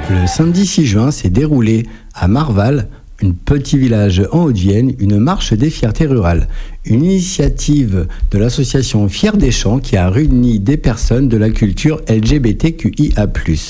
Le samedi 6 juin s'est déroulé à Marval, un petit village en Haute-Vienne, une marche des fiertés rurales. Une initiative de l'association Fiers des Champs qui a réuni des personnes de la culture LGBTQIA+.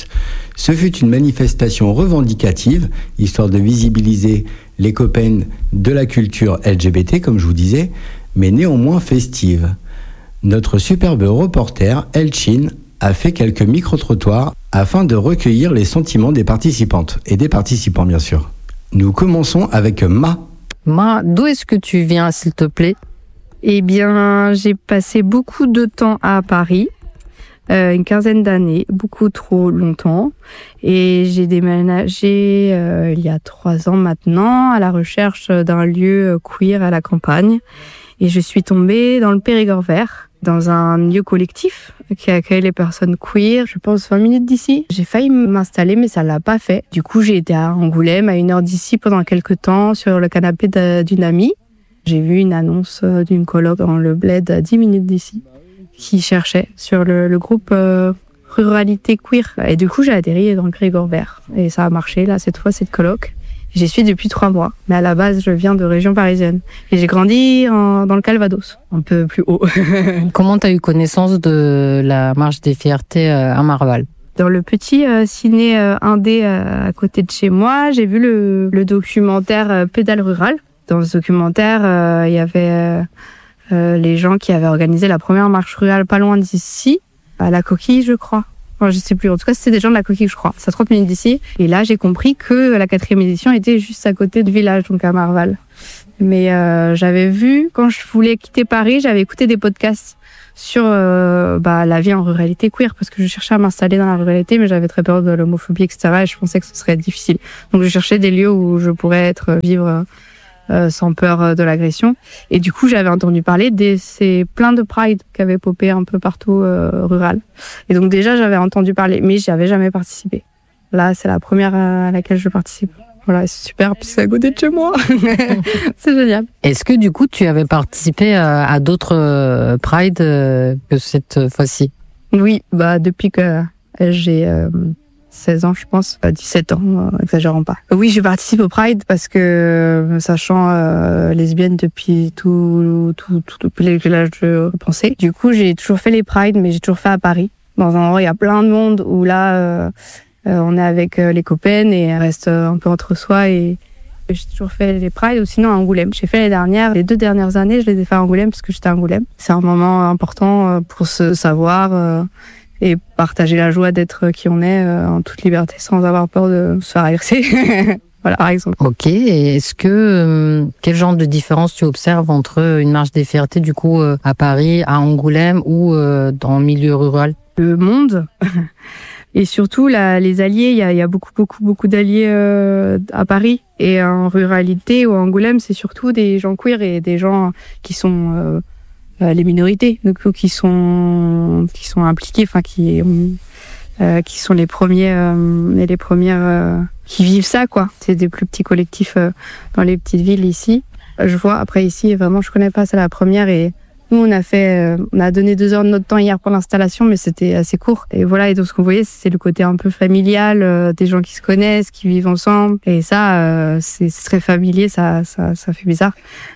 Ce fut une manifestation revendicative, histoire de visibiliser les copains de la culture LGBT, comme je vous disais, mais néanmoins festive. Notre superbe reporter, Elchin, a fait quelques micro-trottoirs afin de recueillir les sentiments des participantes et des participants, bien sûr. Nous commençons avec Ma. Ma, d'où est-ce que tu viens, s'il te plaît ? Eh bien, j'ai passé beaucoup de temps à Paris, une quinzaine d'années, beaucoup trop longtemps. Et j'ai déménagé il y a 3 ans maintenant à la recherche d'un lieu queer à la campagne. Et je suis tombée dans le Périgord vert, dans un lieu collectif qui accueille les personnes queer, je pense 20 minutes d'ici. J'ai failli m'installer, mais ça l'a pas fait. Du coup, j'ai été à Angoulême, à 1 heure d'ici, pendant quelques temps, sur le canapé d'une amie. J'ai vu une annonce d'une coloc dans le bled à 10 minutes d'ici, qui cherchait sur le groupe Ruralité Queer. Et du coup, j'ai atterri dans le Périgord vert. Et ça a marché, là, cette fois, cette coloc. J'y suis depuis 3 mois, mais à la base, je viens de région parisienne. Et j'ai grandi dans le Calvados, un peu plus haut. Comment tu as eu connaissance de la marche des fiertés à Marval ? Dans le petit ciné indé à côté de chez moi, j'ai vu le documentaire Pédale rurale. Dans ce documentaire, il y avait les gens qui avaient organisé la première marche rurale pas loin d'ici, à la Coquille, je crois. Enfin, je sais plus. En tout cas, c'était des gens de la Coquille, je crois. C'est à 30 minutes d'ici. Et là, j'ai compris que la 4e édition était juste à côté du village, donc à Marval. Mais j'avais vu, quand je voulais quitter Paris, j'avais écouté des podcasts sur la vie en ruralité queer, parce que je cherchais à m'installer dans la ruralité, mais j'avais très peur de l'homophobie, etc. Et je pensais que ce serait difficile. Donc, je cherchais des lieux où je pourrais vivre sans peur de l'agression. Et du coup, j'avais entendu parler ces plein de pride qui avaient popé un peu partout rural. Et donc déjà, j'avais entendu parler, mais j'avais jamais participé. Là, c'est la première à laquelle je participe. Voilà, c'est super, puis c'est à côté de chez moi. C'est génial. Est-ce que du coup, tu avais participé à d'autres prides que cette fois-ci ? Oui, depuis que j'ai 16 ans, je pense, 17 ans, exagérons pas. Oui, je participe au Pride parce que, sachant lesbienne depuis depuis l'âge de penser. Du coup, j'ai toujours fait les Prides, mais j'ai toujours fait à Paris. Dans un endroit où il y a plein de monde, où là, on est avec les copaines et on reste un peu entre soi. Et j'ai toujours fait les Prides, ou sinon à Angoulême. J'ai fait les 2 dernières années, je les ai fait à Angoulême parce que j'étais à Angoulême. C'est un moment important pour se savoir et partager la joie d'être qui on est en toute liberté sans avoir peur de se faire agresser. Voilà, par exemple. Ok, et est-ce que quel genre de différence tu observes entre une marche des fiertés du coup à Paris, à Angoulême ou dans le milieu rural ? Le monde et surtout les alliés, il y a beaucoup d'alliés à Paris et en ruralité ou à Angoulême, c'est surtout des gens queer et des gens qui sont les minorités, donc qui sont impliqués, enfin qui sont les premiers et les premières qui vivent ça, quoi. C'est des plus petits collectifs dans les petites villes ici. Je vois après ici, vraiment, je connais pas, c'est la première et nous on a donné 2 heures de notre temps hier pour l'installation, mais c'était assez court. Et voilà, et donc ce qu'on voyait, c'est le côté un peu familial, des gens qui se connaissent, qui vivent ensemble. Et ça, c'est très familier, ça fait bizarre.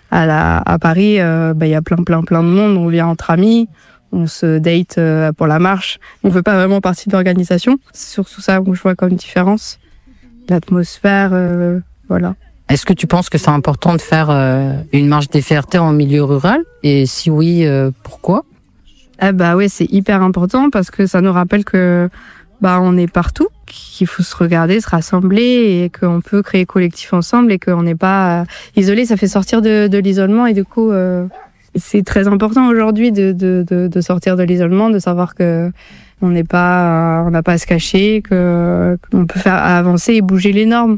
À Paris, il y a plein de monde, on vient entre amis, on se date pour la marche. On ne fait pas vraiment partie de l'organisation. C'est surtout ça que je vois comme différence. L'atmosphère, voilà. Est-ce que tu penses que c'est important de faire une marche des fiertés en milieu rural ? Et si oui, pourquoi ? Oui, c'est hyper important parce que ça nous rappelle que on est partout, qu'il faut se regarder, se rassembler et qu'on peut créer collectif ensemble et qu'on n'est pas isolé. Ça fait sortir de l'isolement et du coup, c'est très important aujourd'hui de sortir de l'isolement, de savoir que on n'a pas à se cacher, qu'on peut faire avancer et bouger les normes.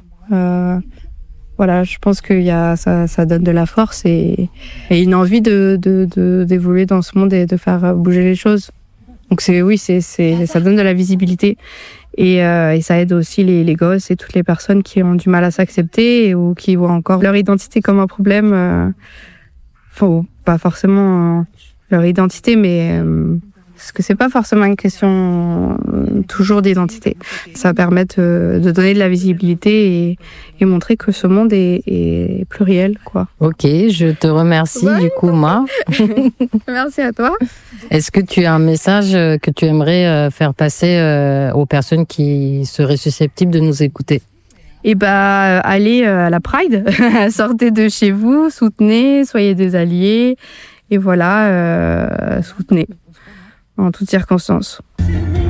Voilà, je pense que ça donne de la force et une envie d'évoluer dans ce monde et de faire bouger les choses. Donc ça donne de la visibilité et ça aide aussi les gosses et toutes les personnes qui ont du mal à s'accepter ou qui voient encore leur identité comme un problème. Pas forcément leur identité, mais parce que c'est pas forcément une question toujours d'identité. Ça va permettre de donner de la visibilité et montrer que ce monde est pluriel, quoi. Ok, je te remercie du coup, moi. Merci à toi. Est-ce que tu as un message que tu aimerais faire passer aux personnes qui seraient susceptibles de nous écouter? Et allez à la Pride, sortez de chez vous, soutenez, soyez des alliés, et voilà, soutenez en toutes circonstances.